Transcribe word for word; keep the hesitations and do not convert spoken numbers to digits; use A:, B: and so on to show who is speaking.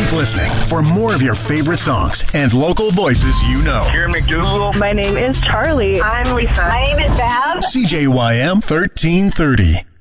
A: Keep listening for more of your favorite songs and local voices you know.
B: Karen McDougal.
C: My name is Charlie.
D: I'm Lisa.
E: My name is Bab.
A: C J Y M thirteen thirty.